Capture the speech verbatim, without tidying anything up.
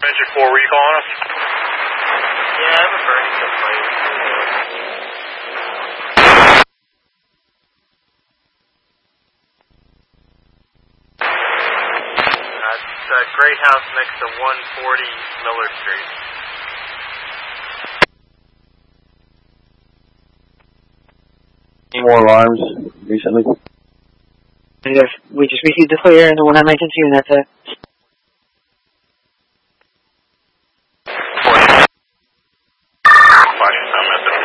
Dimension four, were you calling us? Yeah, I have a burning complaint. Uh, it's a great house next to one forty Miller Street. Any more alarms recently? We just received the clear and the one I mentioned to you, and that's it. Flash, I'm at the